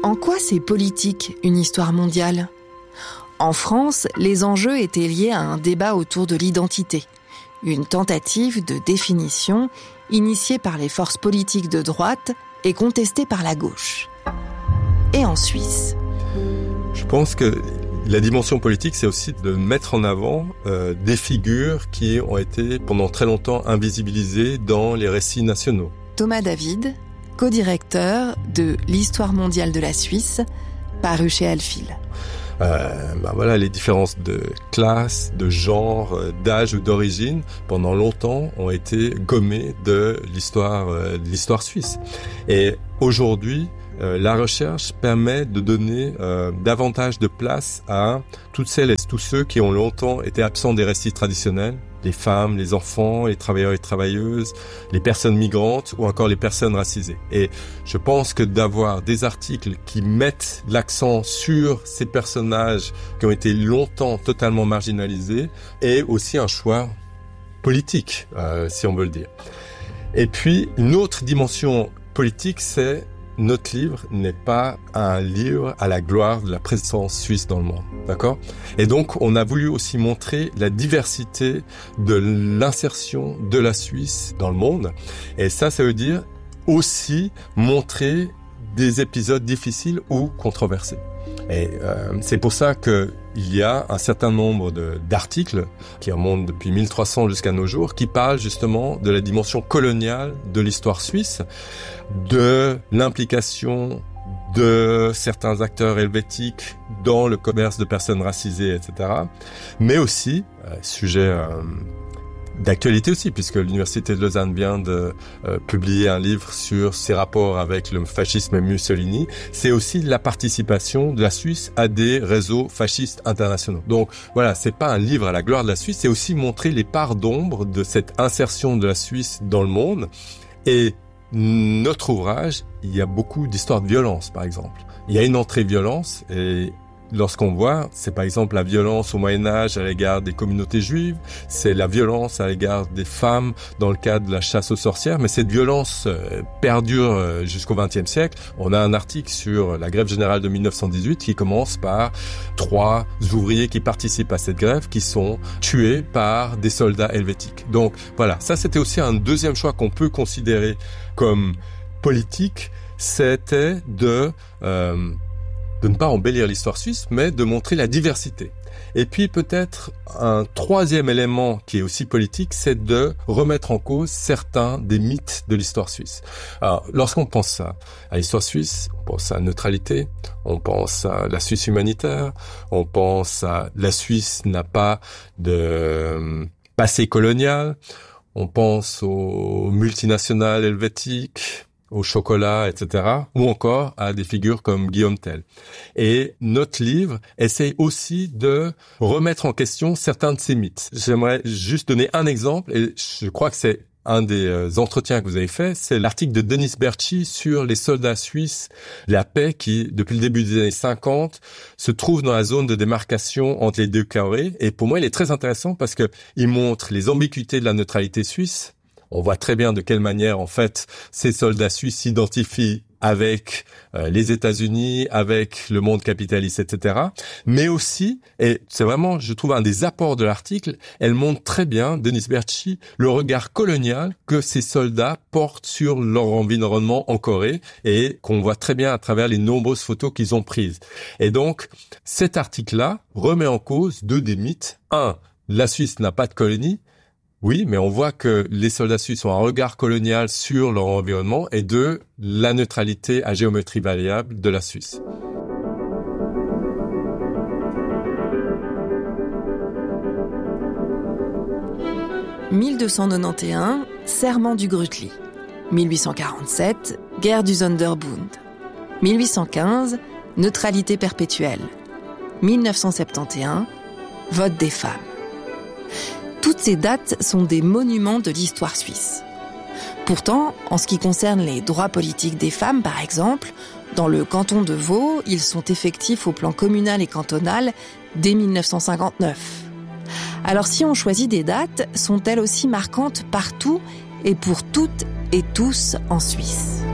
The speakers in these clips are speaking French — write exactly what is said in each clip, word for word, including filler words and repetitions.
En quoi c'est politique, une histoire mondiale ? En France, les enjeux étaient liés à un débat autour de l'identité, une tentative de définition initiée par les forces politiques de droite et contestée par la gauche. Et en Suisse ? Je pense que la dimension politique, c'est aussi de mettre en avant euh, des figures qui ont été pendant très longtemps invisibilisées dans les récits nationaux. Thomas David, co-directeur de l'Histoire mondiale de la Suisse, paru chez Alphil. Euh, ben voilà, les différences de classe, de genre, d'âge ou d'origine, pendant longtemps, ont été gommées de l'histoire, euh, de l'histoire suisse. Et aujourd'hui, euh, la recherche permet de donner euh, davantage de place à toutes celles et tous ceux qui ont longtemps été absents des récits traditionnels. Les femmes, les enfants, les travailleurs et travailleuses, les personnes migrantes ou encore les personnes racisées. Et je pense que d'avoir des articles qui mettent l'accent sur ces personnages qui ont été longtemps totalement marginalisés est aussi un choix politique, euh, si on veut le dire. Et puis, une autre dimension politique, c'est notre livre n'est pas un livre à la gloire de la présence suisse dans le monde, d'accord ? Et donc, on a voulu aussi montrer la diversité de l'insertion de la Suisse dans le monde. Et ça, ça veut dire aussi montrer des épisodes difficiles ou controversés. Et euh, c'est pour ça que il y a un certain nombre de, d'articles qui remontent depuis mille trois cents jusqu'à nos jours, qui parlent justement de la dimension coloniale de l'histoire suisse, de l'implication de certains acteurs helvétiques dans le commerce de personnes racisées, et cetera. Mais aussi, euh, sujet euh, d'actualité aussi, puisque l'Université de Lausanne vient de euh, publier un livre sur ses rapports avec le fascisme et Mussolini, c'est aussi la participation de la Suisse à des réseaux fascistes internationaux. Donc voilà, c'est pas un livre à la gloire de la Suisse, c'est aussi montrer les parts d'ombre de cette insertion de la Suisse dans le monde. Et notre ouvrage, il y a beaucoup d'histoires de violence, par exemple. Il y a une entrée violence, et lorsqu'on voit, c'est par exemple la violence au Moyen-Âge à l'égard des communautés juives, c'est la violence à l'égard des femmes dans le cadre de la chasse aux sorcières, mais cette violence euh, perdure euh, jusqu'au vingtième siècle. On a un article sur la grève générale de mille neuf cent dix-huit qui commence par trois ouvriers qui participent à cette grève qui sont tués par des soldats helvétiques. Donc voilà, ça c'était aussi un deuxième choix qu'on peut considérer comme politique, c'était de... Euh, de ne pas embellir l'histoire suisse, mais de montrer la diversité. Et puis peut-être un troisième élément qui est aussi politique, c'est de remettre en cause certains des mythes de l'histoire suisse. Alors, lorsqu'on pense ça, à l'histoire suisse, on pense à la neutralité, on pense à la Suisse humanitaire, on pense à la Suisse n'a pas de passé colonial, on pense aux multinationales helvétiques, au chocolat, et cetera, ou encore à des figures comme Guillaume Tell. Et notre livre essaie aussi de remettre en question certains de ces mythes. J'aimerais juste donner un exemple, et je crois que c'est un des entretiens que vous avez fait, c'est l'article de Denis Bertschy sur les soldats suisses, la paix qui, depuis le début des années cinquante, se trouve dans la zone de démarcation entre les deux carrés. Et pour moi, il est très intéressant parce que il montre les ambiguïtés de la neutralité suisse. On voit très bien de quelle manière, en fait, ces soldats suisses s'identifient avec euh, les États-Unis, avec le monde capitaliste, et cetera. Mais aussi, et c'est vraiment, je trouve, un des apports de l'article, elle montre très bien, Denis Bertschy, le regard colonial que ces soldats portent sur leur environnement en Corée et qu'on voit très bien à travers les nombreuses photos qu'ils ont prises. Et donc, cet article-là remet en cause deux des mythes. Un, la Suisse n'a pas de colonie. Oui, mais on voit que les soldats suisses ont un regard colonial sur leur environnement, et deux, la neutralité à géométrie variable de la Suisse. mille deux cent quatre-vingt-onze, serment du Grütli. mille huit cent quarante-sept, guerre du Sonderbund. mille huit cent quinze, neutralité perpétuelle. mille neuf cent soixante et onze, vote des femmes. Toutes ces dates sont des monuments de l'histoire suisse. Pourtant, en ce qui concerne les droits politiques des femmes, par exemple, dans le canton de Vaud, ils sont effectifs au plan communal et cantonal dès mille neuf cent cinquante-neuf. Alors si on choisit des dates, sont-elles aussi marquantes partout et pour toutes et tous en Suisse ?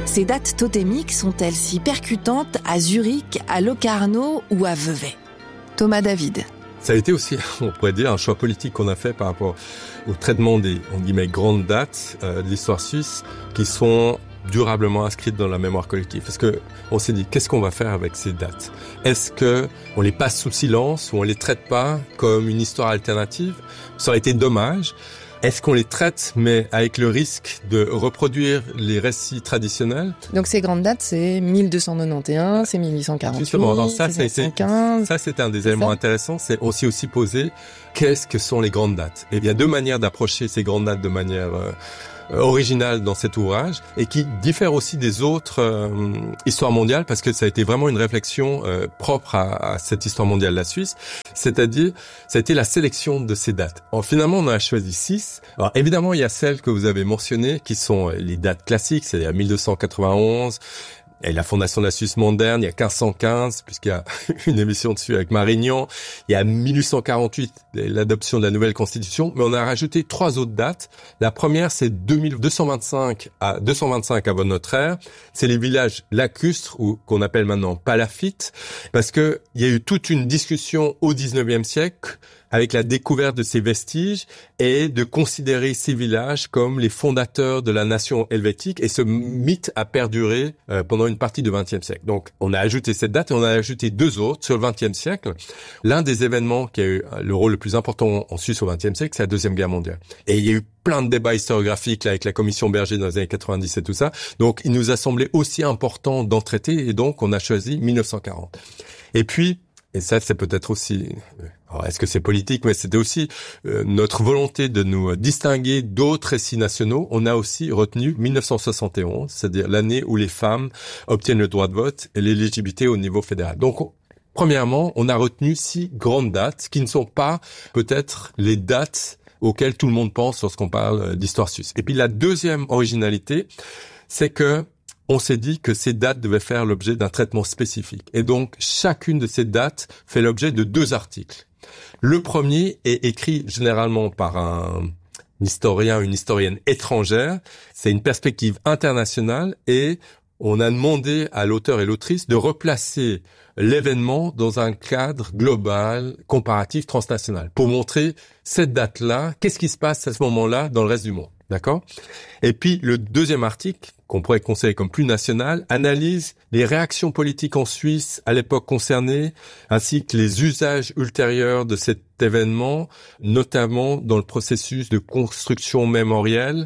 Ces dates totémiques sont-elles si percutantes à Zurich, à Locarno ou à Vevey? Thomas David. Ça a été aussi, on pourrait dire, un choix politique qu'on a fait par rapport au traitement des, on guillemets, grandes dates euh, de l'histoire suisse qui sont durablement inscrites dans la mémoire collective. Parce que on s'est dit, qu'est-ce qu'on va faire avec ces dates? Est-ce que on les passe sous silence ou on les traite pas comme une histoire alternative? Ça aurait été dommage. Est-ce qu'on les traite, mais avec le risque de reproduire les récits traditionnels? Donc ces grandes dates, c'est mille deux cent quatre-vingt-onze, c'est mille huit cent quarante-huit, justement, dans ça, c'est ça, a été, ça, c'était un des éléments ça. intéressants. C'est aussi aussi poser qu'est-ce que sont les grandes dates. Et il y a deux manières d'approcher ces grandes dates de manière euh, originale dans cet ouvrage et qui diffère aussi des autres euh, histoires mondiales parce que ça a été vraiment une réflexion euh, propre à, à cette histoire mondiale de la Suisse. C'est-à-dire, ça a été la sélection de ces dates. Alors, finalement, on en a choisi six. Alors, évidemment, il y a celles que vous avez mentionnées, qui sont les dates classiques, c'est-à-dire mille deux cent quatre-vingt-onze, et la fondation de la Suisse moderne, il y a quinze cent quinze, puisqu'il y a une émission dessus avec Marignan. Il y a mille huit cent quarante-huit, l'adoption de la nouvelle constitution. Mais on a rajouté trois autres dates. La première, c'est deux mille deux cent vingt-cinq à deux cent vingt-cinq avant notre ère. C'est les villages lacustres, ou qu'on appelle maintenant palafites, parce que il y a eu toute une discussion au dix-neuvième siècle avec la découverte de ces vestiges et de considérer ces villages comme les fondateurs de la nation helvétique. Et ce mythe a perduré euh, pendant une partie du vingtième siècle. Donc, on a ajouté cette date et on a ajouté deux autres sur le vingtième siècle. L'un des événements qui a eu le rôle le plus important en Suisse au vingtième siècle, c'est la Deuxième Guerre mondiale. Et il y a eu plein de débats historiographiques là, avec la commission Berger dans les années quatre-vingt-dix et tout ça. Donc, il nous a semblé aussi important d'en traiter et donc on a choisi mille neuf cent quarante. Et puis, et ça, c'est peut-être aussi... Alors, est-ce que c'est politique? Mais c'était aussi euh, notre volonté de nous distinguer d'autres récits nationaux. On a aussi retenu mille neuf cent soixante et onze, c'est-à-dire l'année où les femmes obtiennent le droit de vote et l'éligibilité au niveau fédéral. Donc, on, premièrement, on a retenu six grandes dates qui ne sont pas peut-être les dates auxquelles tout le monde pense lorsqu'on parle d'histoire suisse. Et puis la deuxième originalité, c'est que on s'est dit que ces dates devaient faire l'objet d'un traitement spécifique. Et donc, chacune de ces dates fait l'objet de deux articles. Le premier est écrit généralement par un historien, une historienne étrangère. C'est une perspective internationale et on a demandé à l'auteur et l'autrice de replacer l'événement dans un cadre global, comparatif, transnational, pour montrer cette date-là, qu'est-ce qui se passe à ce moment-là dans le reste du monde. D'accord? Et puis, le deuxième article, qu'on pourrait considérer comme plus national, analyse les réactions politiques en Suisse à l'époque concernée, ainsi que les usages ultérieurs de cet événement, notamment dans le processus de construction mémorielle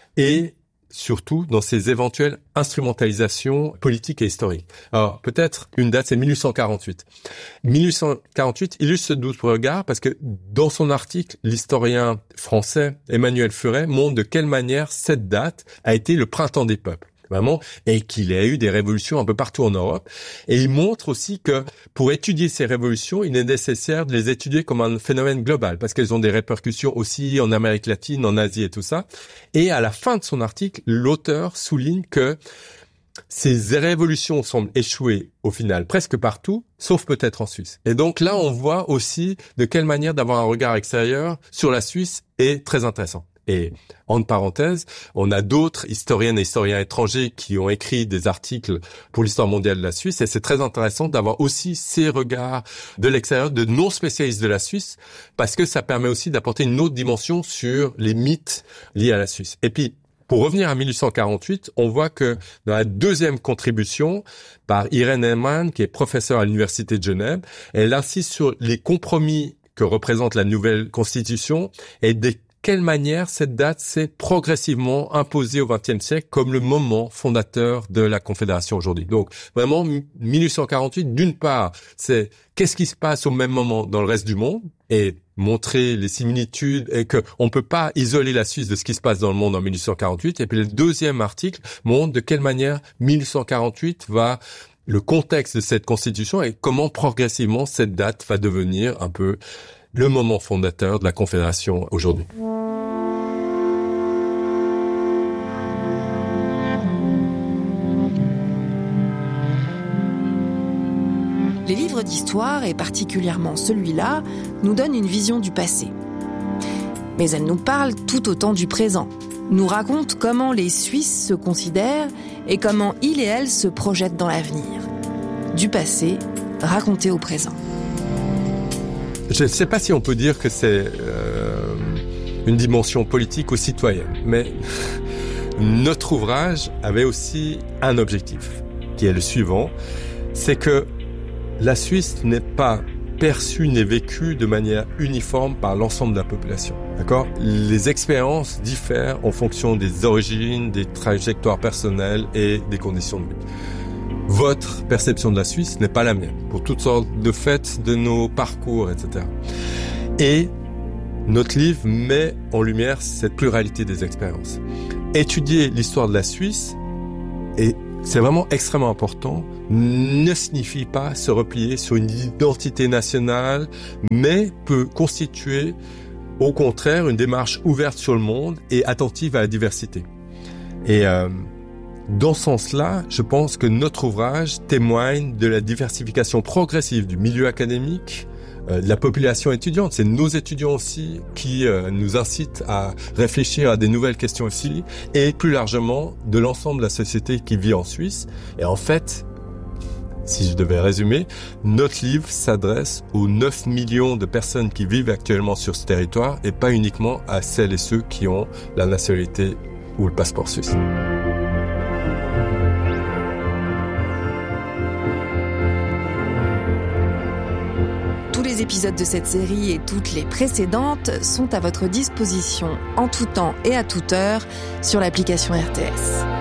et surtout dans ses éventuelles instrumentalisations politiques et historiques. Alors, peut-être une date, c'est mille huit cent quarante-huit. mille huit cent quarante-huit illustre ce double regard parce que dans son article, l'historien français Emmanuel Furet montre de quelle manière cette date a été le printemps des peuples. Vraiment, et qu'il y a eu des révolutions un peu partout en Europe. Et il montre aussi que pour étudier ces révolutions, il est nécessaire de les étudier comme un phénomène global, parce qu'elles ont des répercussions aussi en Amérique latine, en Asie et tout ça. Et à la fin de son article, l'auteur souligne que ces révolutions semblent échouer au final presque partout, sauf peut-être en Suisse. Et donc là, on voit aussi de quelle manière d'avoir un regard extérieur sur la Suisse est très intéressant. Et, entre parenthèses, on a d'autres historiennes et historiens étrangers qui ont écrit des articles pour l'histoire mondiale de la Suisse, et c'est très intéressant d'avoir aussi ces regards de l'extérieur, de non-spécialistes de la Suisse, parce que ça permet aussi d'apporter une autre dimension sur les mythes liés à la Suisse. Et puis, pour revenir à mille huit cent quarante-huit, on voit que dans la deuxième contribution, par Irène Heyman, qui est professeure à l'Université de Genève, elle insiste sur les compromis que représente la nouvelle constitution et des quelle manière cette date s'est progressivement imposée au vingtième siècle comme le moment fondateur de la Confédération aujourd'hui. Donc, vraiment, mille huit cent quarante-huit, d'une part, c'est qu'est-ce qui se passe au même moment dans le reste du monde et montrer les similitudes et que on peut pas isoler la Suisse de ce qui se passe dans le monde en mille huit cent quarante-huit. Et puis, le deuxième article montre de quelle manière mille huit cent quarante-huit va le contexte de cette constitution et comment progressivement cette date va devenir un peu le moment fondateur de la Confédération aujourd'hui. Les livres d'histoire, et particulièrement celui-là, nous donnent une vision du passé. Mais elles nous parlent tout autant du présent, nous racontent comment les Suisses se considèrent et comment il et elle se projettent dans l'avenir. Du passé, raconté au présent. Je ne sais pas si on peut dire que c'est euh, une dimension politique ou citoyenne, mais notre ouvrage avait aussi un objectif, qui est le suivant, c'est que la Suisse n'est pas perçue ni vécue de manière uniforme par l'ensemble de la population. D'accord ? Les expériences diffèrent en fonction des origines, des trajectoires personnelles et des conditions de vie. Votre perception de la Suisse n'est pas la mienne, pour toutes sortes de faits de nos parcours, et cetera. Et notre livre met en lumière cette pluralité des expériences. Étudier l'histoire de la Suisse, et c'est vraiment extrêmement important, ne signifie pas se replier sur une identité nationale, mais peut constituer au contraire une démarche ouverte sur le monde et attentive à la diversité. Et euh, dans ce sens-là, je pense que notre ouvrage témoigne de la diversification progressive du milieu académique, euh, de la population étudiante. C'est nos étudiants aussi qui euh, nous incitent à réfléchir à des nouvelles questions aussi, et plus largement de l'ensemble de la société qui vit en Suisse. Et en fait, si je devais résumer, notre livre s'adresse aux neuf millions de personnes qui vivent actuellement sur ce territoire et pas uniquement à celles et ceux qui ont la nationalité ou le passeport suisse. Tous les épisodes de cette série et toutes les précédentes sont à votre disposition en tout temps et à toute heure sur l'application R T S.